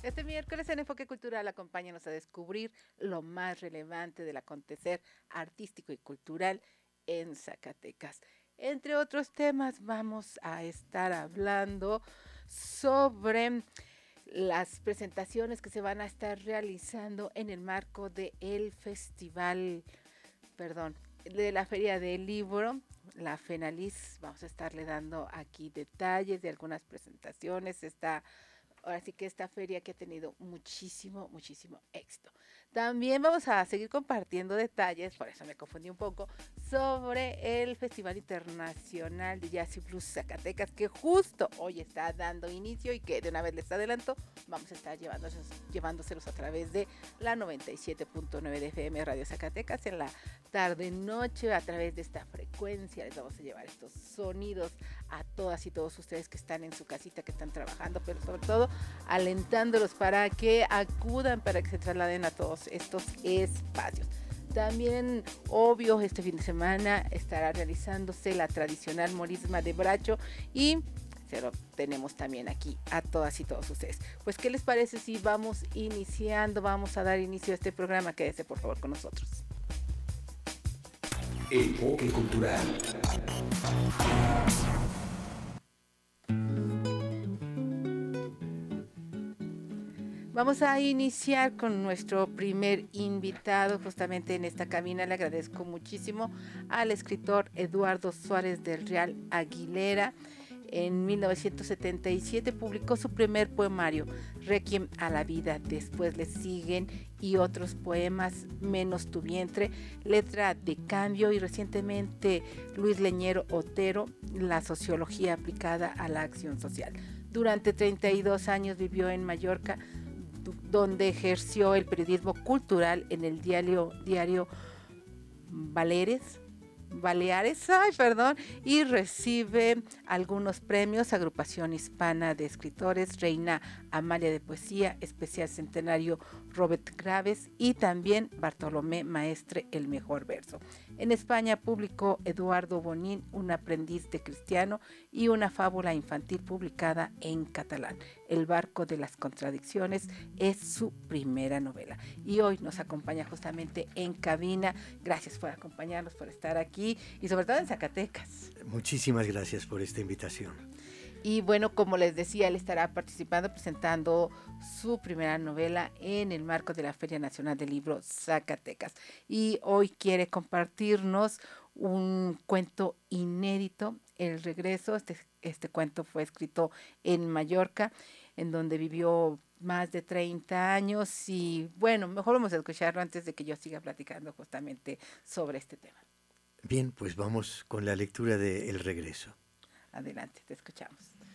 Este miércoles en Enfoque Cultural acompáñanos a descubrir lo más relevante del acontecer artístico y cultural en Zacatecas. Entre otros temas vamos a estar hablando sobre las presentaciones que se van a estar realizando en el marco de el festival, perdón, de la Feria del Libro, la FENALIS. Vamos a estarle dando aquí detalles de algunas presentaciones. Ahora sí que esta feria que ha tenido muchísimo éxito. También vamos a seguir compartiendo detalles, por eso me confundí un poco, sobre el Festival Internacional de Jazz y Blues Zacatecas, que justo hoy está dando inicio y que de una vez les adelanto, vamos a estar llevándoselos a través de la 97.9 de FM Radio Zacatecas en la tarde-noche, a través de esta frecuencia. Les vamos a llevar estos sonidos a todas y todos ustedes que están en su casita, que están trabajando, pero sobre todo alentándolos para que acudan, para que se trasladen a todos estos espacios. También, obvio, este fin de semana estará realizándose la tradicional morisma de Bracho y se lo tenemos también aquí a todas y todos ustedes. Pues, ¿qué les parece si vamos a dar inicio a este programa? Quédese por favor con nosotros. Enfoque Cultural. Vamos a iniciar con nuestro primer invitado justamente en esta cabina. Le agradezco muchísimo al escritor Eduardo Suárez del Real Aguilera. En 1977 publicó su primer poemario, Requiem a la vida. Después le siguen y otros poemas, Menos tu vientre, Letra de cambio, y recientemente Luis Leñero Otero, La sociología aplicada a la acción social. Durante 32 años vivió en Mallorca, donde ejerció el periodismo cultural en el diario Baleares, y recibe algunos premios: Agrupación Hispana de Escritores, Reina Amalia de Poesía, Especial Centenario Robert Graves y también Bartolomé Maestre, el mejor verso. En España publicó Eduardo Bonín, Un aprendiz de cristiano, y una fábula infantil publicada en catalán. El barco de las contradicciones es su primera novela. Y hoy nos acompaña justamente en cabina. Gracias por acompañarnos, por estar aquí y sobre todo en Zacatecas. Muchísimas gracias por esta invitación. Y bueno, como les decía, él estará participando, presentando su primera novela en el marco de la Feria Nacional del Libro Zacatecas. Y hoy quiere compartirnos un cuento inédito, El regreso. Este cuento fue escrito en Mallorca, en donde vivió más de 30 años. Y bueno, mejor vamos a escucharlo antes de que yo siga platicando justamente sobre este tema. Bien, pues vamos con la lectura de El regreso. Adelante, te escuchamos.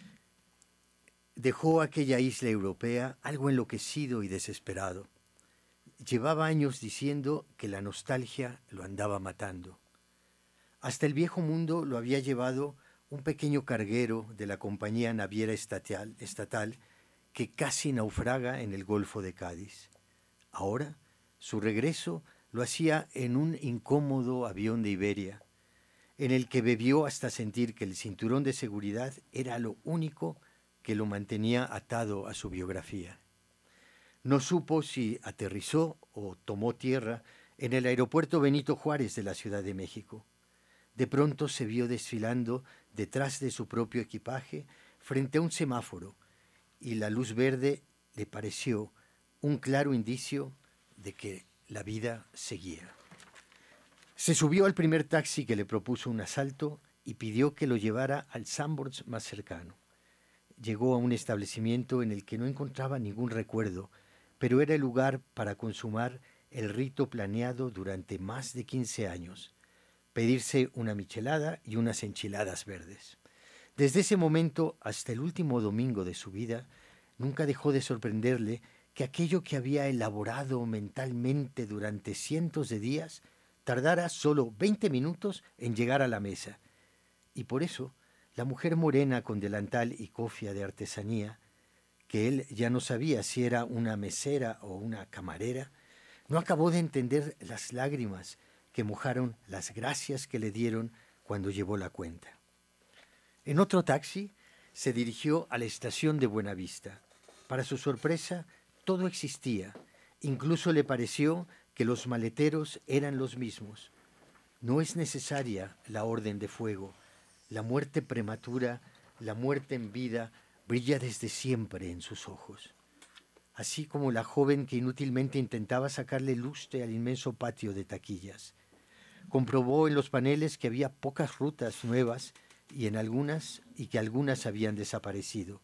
Dejó aquella isla europea algo enloquecido y desesperado. Llevaba años diciendo que la nostalgia lo andaba matando. Hasta el viejo mundo lo había llevado un pequeño carguero de la compañía naviera estatal que casi naufraga en el Golfo de Cádiz. Ahora, su regreso lo hacía en un incómodo avión de Iberia, en el que bebió hasta sentir que el cinturón de seguridad era lo único que lo mantenía atado a su biografía. No supo si aterrizó o tomó tierra en el aeropuerto Benito Juárez de la Ciudad de México. De pronto se vio desfilando detrás de su propio equipaje frente a un semáforo, y la luz verde le pareció un claro indicio de que la vida seguía. Se subió al primer taxi que le propuso un asalto y pidió que lo llevara al Sanborns más cercano. Llegó a un establecimiento en el que no encontraba ningún recuerdo, pero era el lugar para consumar el rito planeado durante más de 15 años: pedirse una michelada y unas enchiladas verdes. Desde ese momento hasta el último domingo de su vida, nunca dejó de sorprenderle que aquello que había elaborado mentalmente durante cientos de días tardara solo 20 minutos en llegar a la mesa. Y por eso, la mujer morena con delantal y cofia de artesanía, que él ya no sabía si era una mesera o una camarera, no acabó de entender las lágrimas que mojaron las gracias que le dieron cuando llevó la cuenta. En otro taxi se dirigió a la estación de Buenavista. Para su sorpresa, todo existía. Incluso le pareció que los maleteros eran los mismos. No es necesaria la orden de fuego. La muerte prematura, la muerte en vida, brilla desde siempre en sus ojos. Así como la joven que inútilmente intentaba sacarle lustre al inmenso patio de taquillas. Comprobó en los paneles que había pocas rutas nuevas y que algunas habían desaparecido.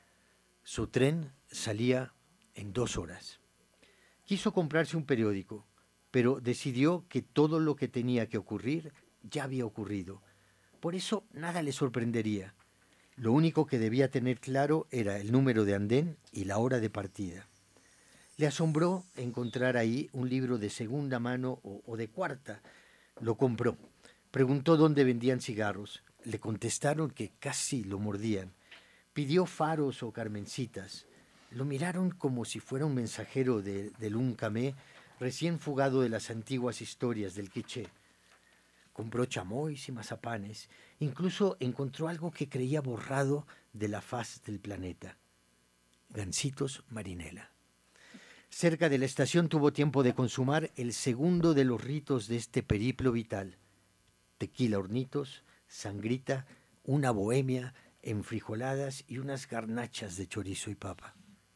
Su tren salía en 2 horas. Quiso comprarse un periódico, pero decidió que todo lo que tenía que ocurrir ya había ocurrido. Por eso nada le sorprendería. Lo único que debía tener claro era el número de andén y la hora de partida. Le asombró encontrar ahí un libro de segunda mano o de cuarta. Lo compró. Preguntó dónde vendían cigarros. Le contestaron que casi lo mordían. Pidió faros o carmencitas. Lo miraron como si fuera un mensajero del un camé recién fugado de las antiguas historias del quiché. Compró chamois y mazapanes. Incluso encontró algo que creía borrado de la faz del planeta. Gansitos marinela. Cerca de la estación tuvo tiempo de consumar el segundo de los ritos de este periplo vital. Tequila hornitos, sangrita, una bohemia, enfrijoladas y unas garnachas de chorizo y papa.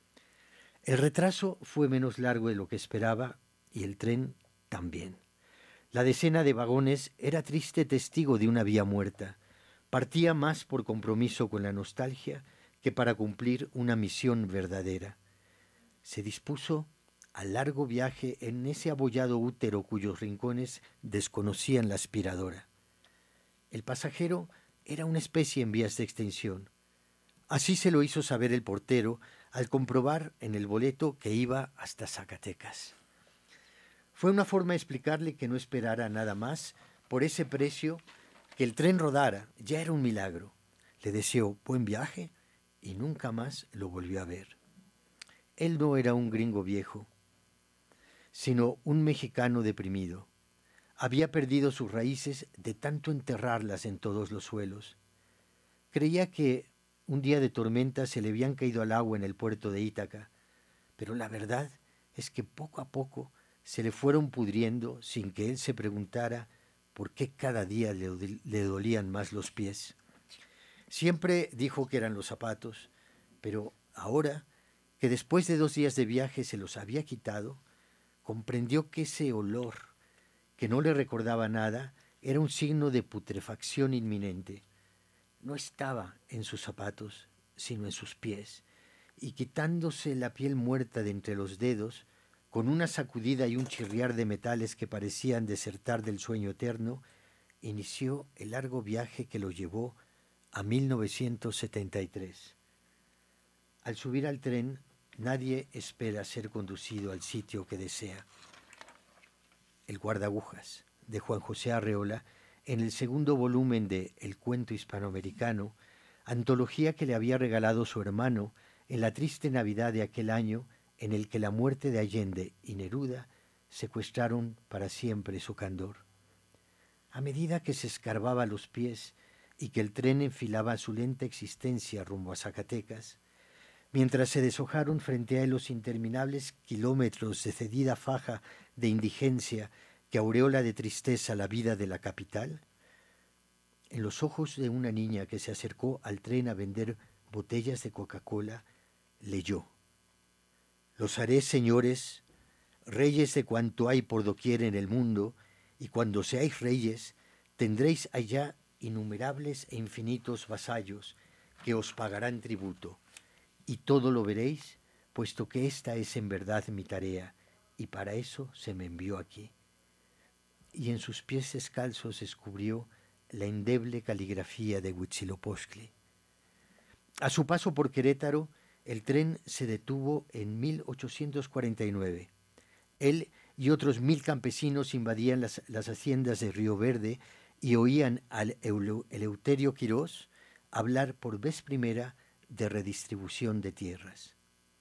El retraso fue menos largo de lo que esperaba y el tren también. La decena de vagones era triste testigo de una vía muerta. Partía más por compromiso con la nostalgia que para cumplir una misión verdadera. Se dispuso al largo viaje en ese abollado útero cuyos rincones desconocían la aspiradora. El pasajero era una especie en vías de extinción. Así se lo hizo saber el portero al comprobar en el boleto que iba hasta Zacatecas. Fue una forma de explicarle que no esperara nada más por ese precio, que el tren rodara, ya era un milagro. Le deseó buen viaje y nunca más lo volvió a ver. Él no era un gringo viejo, sino un mexicano deprimido. Había perdido sus raíces de tanto enterrarlas en todos los suelos. Creía que un día de tormenta se le habían caído al agua en el puerto de Ítaca, pero la verdad es que poco a poco se le fueron pudriendo sin que él se preguntara por qué cada día le dolían más los pies. Siempre dijo que eran los zapatos, pero ahora, que después de 2 días de viaje se los había quitado, comprendió que ese olor, que no le recordaba nada, era un signo de putrefacción inminente. No estaba en sus zapatos, sino en sus pies, y quitándose la piel muerta de entre los dedos, con una sacudida y un chirriar de metales que parecían desertar del sueño eterno, inició el largo viaje que lo llevó a 1973. Al subir al tren, nadie espera ser conducido al sitio que desea. El guardagujas, de Juan José Arreola, en el segundo volumen de El cuento hispanoamericano, antología que le había regalado su hermano en la triste Navidad de aquel año en el que la muerte de Allende y Neruda secuestraron para siempre su candor. A medida que se escarbaba los pies y que el tren enfilaba su lenta existencia rumbo a Zacatecas, mientras se deshojaron frente a él los interminables kilómetros de cedida faja de indigencia que aureola de tristeza la vida de la capital, en los ojos de una niña que se acercó al tren a vender botellas de Coca-Cola, leyó: «Los haré, señores, reyes de cuanto hay por doquier en el mundo, y cuando seáis reyes, tendréis allá innumerables e infinitos vasallos que os pagarán tributo, y todo lo veréis, puesto que esta es en verdad mi tarea, y para eso se me envió aquí». Y en sus pies descalzos descubrió la endeble caligrafía de Huitzilopochtli. A su paso por Querétaro, el tren se detuvo en 1849. Él y otros 1000 campesinos invadían las haciendas de Río Verde y oían al Eleuterio Quirós hablar por vez primera de redistribución de tierras.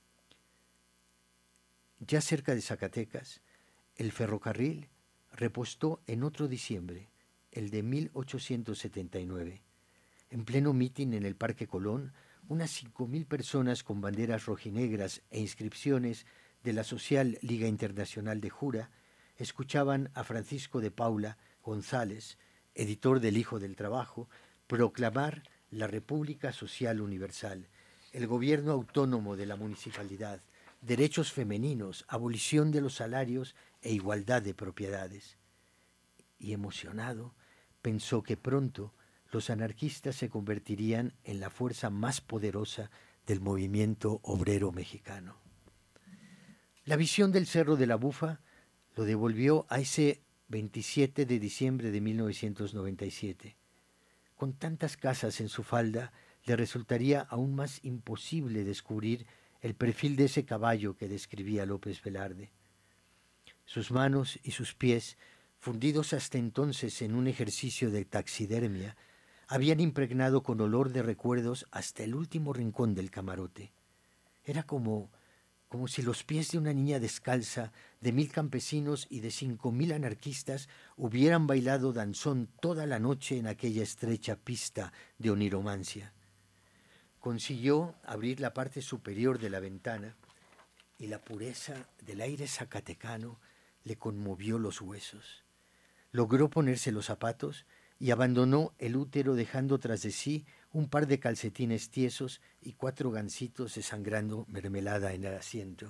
Ya cerca de Zacatecas, el ferrocarril repostó en otro diciembre, el de 1879. En pleno mitin en el Parque Colón, unas 5.000 personas con banderas rojinegras e inscripciones de la Social Liga Internacional de Jura escuchaban a Francisco de Paula González, editor del Hijo del Trabajo, proclamar la República Social Universal, el gobierno autónomo de la municipalidad, derechos femeninos, abolición de los salarios e igualdad de propiedades. Y emocionado, pensó que pronto los anarquistas se convertirían en la fuerza más poderosa del movimiento obrero mexicano. La visión del Cerro de la Bufa lo devolvió a ese 27 de diciembre de 1997. Con tantas casas en su falda, le resultaría aún más imposible descubrir el perfil de ese caballo que describía López Velarde. Sus manos y sus pies, fundidos hasta entonces en un ejercicio de taxidermia, habían impregnado con olor de recuerdos hasta el último rincón del camarote. Era como si los pies de una niña descalza, de 1.000 campesinos y de 5.000 anarquistas hubieran bailado danzón toda la noche en aquella estrecha pista de oniromancia. Consiguió abrir la parte superior de la ventana y la pureza del aire zacatecano le conmovió los huesos. Logró ponerse los zapatos y abandonó el útero dejando tras de sí un par de calcetines tiesos y 4 gansitos desangrando mermelada en el asiento.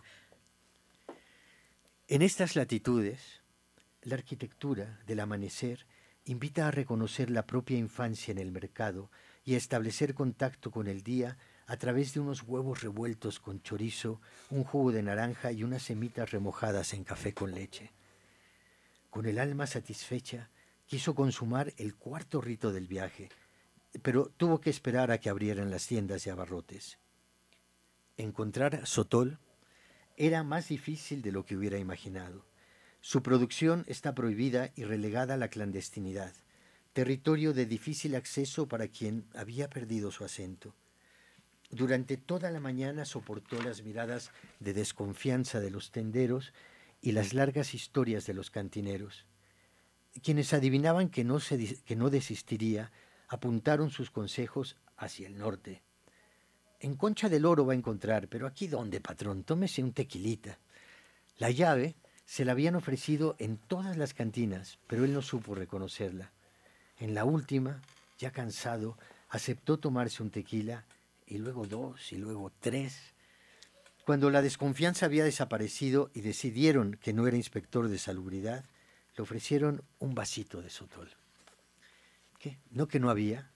En estas latitudes, la arquitectura del amanecer invita a reconocer la propia infancia en el mercado y a establecer contacto con el día a través de unos huevos revueltos con chorizo, un jugo de naranja y unas semitas remojadas en café con leche. Con el alma satisfecha, quiso consumar el 4.º rito del viaje, pero tuvo que esperar a que abrieran las tiendas de abarrotes. Encontrar sotol era más difícil de lo que hubiera imaginado. Su producción está prohibida y relegada a la clandestinidad, territorio de difícil acceso para quien había perdido su acento. Durante toda la mañana soportó las miradas de desconfianza de los tenderos y las largas historias de los cantineros. Quienes adivinaban que no desistiría, apuntaron sus consejos hacia el norte. En Concha del Oro va a encontrar, pero ¿aquí dónde, patrón? Tómese un tequilita. La llave se la habían ofrecido en todas las cantinas, pero él no supo reconocerla. En la última, ya cansado, aceptó tomarse un tequila, y luego 2, y luego 3. Cuando la desconfianza había desaparecido y decidieron que no era inspector de salubridad, le ofrecieron un vasito de sotol. ¿Qué? ¿No que no había?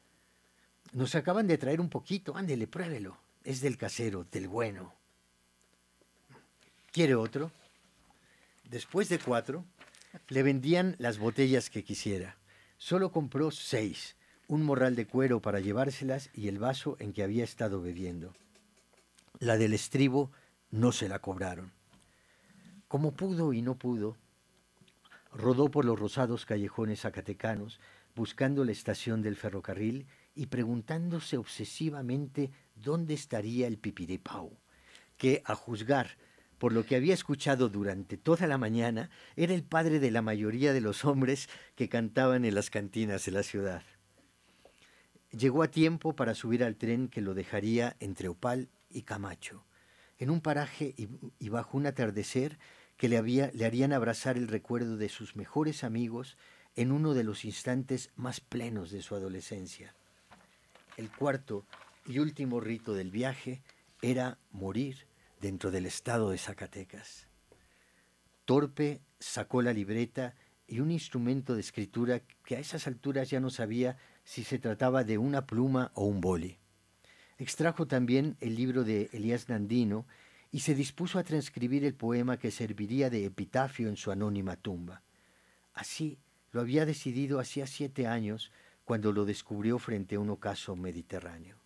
Nos acaban de traer un poquito, ándele, pruébelo. Es del casero, del bueno. ¿Quiere otro? Después de 4, le vendían las botellas que quisiera. Solo compró 6, un morral de cuero para llevárselas y el vaso en que había estado bebiendo. La del estribo no se la cobraron. Como pudo y no pudo, rodó por los rosados callejones zacatecanos, buscando la estación del ferrocarril y preguntándose obsesivamente dónde estaría el Pipiripau, que, a juzgar por lo que había escuchado durante toda la mañana, era el padre de la mayoría de los hombres que cantaban en las cantinas de la ciudad. Llegó a tiempo para subir al tren que lo dejaría entre Opal y Camacho, en un paraje y bajo un atardecer que le harían abrazar el recuerdo de sus mejores amigos en uno de los instantes más plenos de su adolescencia. El 4º y último rito del viaje era morir dentro del estado de Zacatecas. Torpe sacó la libreta y un instrumento de escritura que a esas alturas ya no sabía si se trataba de una pluma o un boli. Extrajo también el libro de Elías Nandino y se dispuso a transcribir el poema que serviría de epitafio en su anónima tumba. Así lo había decidido hacía 7 años, cuando lo descubrió frente a un ocaso mediterráneo.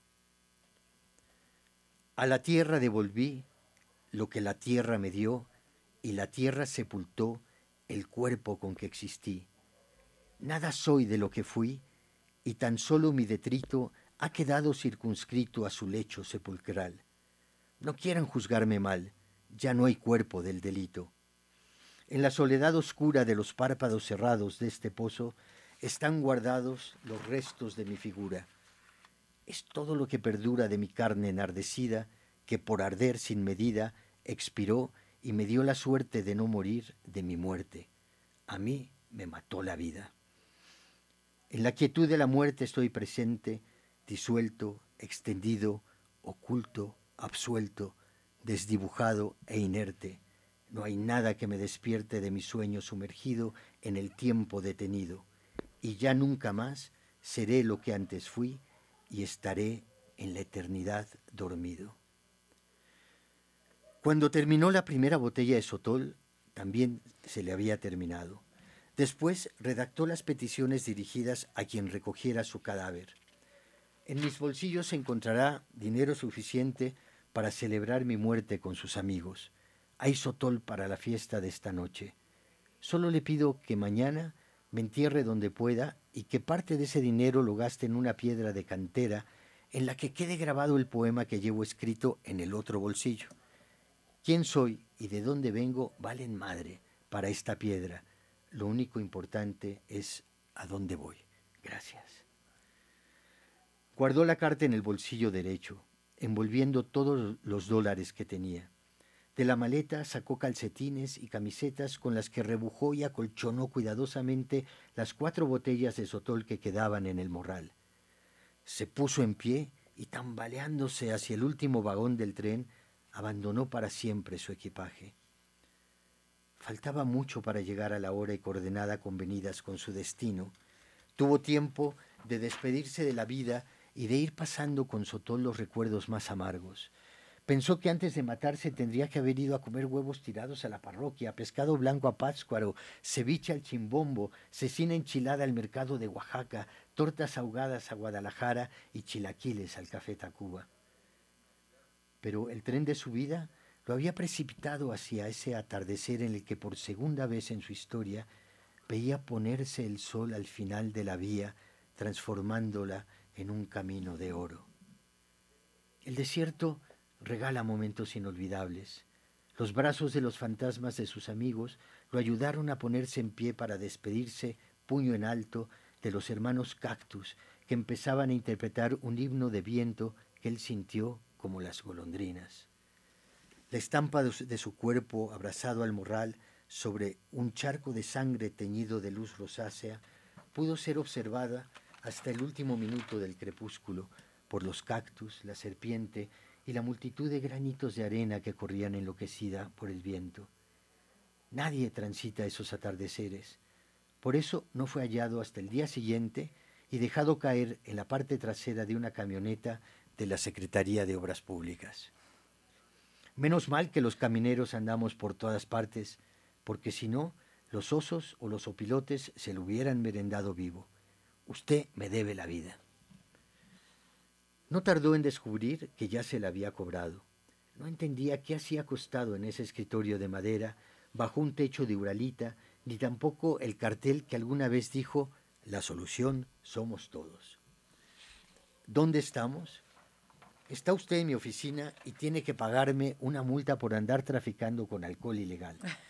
A la tierra devolví lo que la tierra me dio, y la tierra sepultó el cuerpo con que existí. Nada soy de lo que fui, y tan solo mi detrito ha quedado circunscrito a su lecho sepulcral. No quieran juzgarme mal, ya no hay cuerpo del delito. En la soledad oscura de los párpados cerrados de este pozo están guardados los restos de mi figura. es todo lo que perdura de mi carne enardecida, que por arder sin medida expiró y me dio la suerte de no morir de mi muerte. A mí me mató la vida. En la quietud de la muerte estoy presente, disuelto, extendido, oculto, absuelto, desdibujado e inerte. No hay nada que me despierte de mi sueño sumergido en el tiempo detenido, y ya nunca más seré lo que antes fui y estaré en la eternidad dormido. Cuando terminó la primera botella de Sotol, también se le había terminado. Después redactó las peticiones dirigidas a quien recogiera su cadáver. En mis bolsillos se encontrará dinero suficiente para celebrar mi muerte con sus amigos. Hay Sotol para la fiesta de esta noche. Solo le pido que mañana me entierre donde pueda y que parte de ese dinero lo gaste en una piedra de cantera en la que quede grabado el poema que llevo escrito en el otro bolsillo. Quién soy y de dónde vengo valen madre para esta piedra. Lo único importante es a dónde voy. Gracias. Guardó la carta en el bolsillo derecho, envolviendo todos los dólares que tenía. De la maleta sacó calcetines y camisetas con las que rebujó y acolchonó cuidadosamente las 4 botellas de Sotol que quedaban en el morral. Se puso en pie y, tambaleándose hacia el último vagón del tren, abandonó para siempre su equipaje. Faltaba mucho para llegar a la hora y coordenada convenidas con su destino. Tuvo tiempo de despedirse de la vida y de ir pasando con Sotol los recuerdos más amargos. Pensó que antes de matarse tendría que haber ido a comer huevos tirados a la parroquia, pescado blanco a Pátzcuaro, ceviche al Chimbombo, cecina enchilada al mercado de Oaxaca, tortas ahogadas a Guadalajara y chilaquiles al Café Tacuba. Pero el tren de su vida lo había precipitado hacia ese atardecer en el que por segunda vez en su historia veía ponerse el sol al final de la vía, transformándola en un camino de oro. El desierto regala momentos inolvidables. Los brazos de los fantasmas de sus amigos lo ayudaron a ponerse en pie para despedirse, puño en alto, de los hermanos Cactus, que empezaban a interpretar un himno de viento que él sintió como las golondrinas. La estampa de su cuerpo abrazado al morral sobre un charco de sangre teñido de luz rosácea pudo ser observada hasta el último minuto del crepúsculo por los cactus, la serpiente y la multitud de granitos de arena que corrían enloquecida por el viento. Nadie transita esos atardeceres. Por eso no fue hallado hasta el día siguiente y dejado caer en la parte trasera de una camioneta de la Secretaría de Obras Públicas. Menos mal que los camineros andamos por todas partes, porque si no, los osos o los opilotes se lo hubieran merendado vivo. Usted me debe la vida. No tardó en descubrir que ya se la había cobrado. No entendía qué hacía acostado en ese escritorio de madera, bajo un techo de uralita, ni tampoco el cartel que alguna vez dijo: la solución somos todos. ¿Dónde estamos? Está usted en mi oficina y tiene que pagarme una multa por andar traficando con alcohol ilegal.